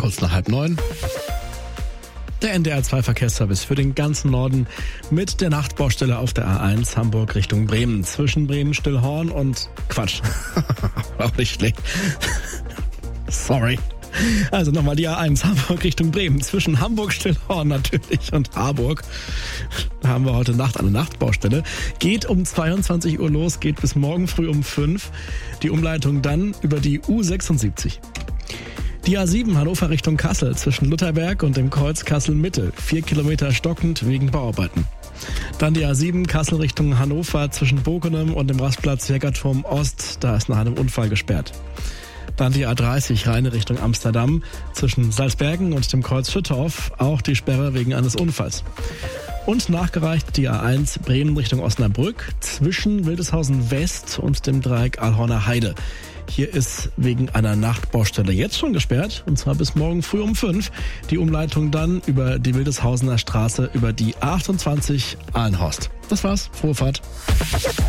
kurz nach 8:30. Der NDR2-Verkehrsservice für den ganzen Norden mit der Nachtbaustelle auf der A1 Hamburg Richtung Bremen. Zwischen Bremen-Stillhorn und Quatsch. Auch nicht schlecht. Sorry. Also nochmal die A1 Hamburg Richtung Bremen. Zwischen Hamburg-Stillhorn natürlich und Harburg. Da haben wir heute Nacht eine Nachtbaustelle. Geht um 22 Uhr los, geht bis morgen früh um 5. Die Umleitung dann über die U76. Die A7 Hannover Richtung Kassel zwischen Lutherberg und dem Kreuz Kassel-Mitte. 4 Kilometer stockend wegen Bauarbeiten. Dann die A7 Kassel Richtung Hannover zwischen Bokenem und dem Rastplatz Jägerturm Ost. Da ist nach einem Unfall gesperrt. Dann die A30 Rheine Richtung Amsterdam zwischen Salzbergen und dem Kreuz Schüttorf. Auch die Sperre wegen eines Unfalls. Und nachgereicht die A1 Bremen Richtung Osnabrück zwischen Wildeshausen West und dem Dreieck Alhorner Heide. Hier ist wegen einer Nachtbaustelle jetzt schon gesperrt, und zwar bis morgen früh um 5. Die Umleitung dann über die Wildeshausener Straße über die A28 Ahlenhorst. Das war's. Frohe Fahrt.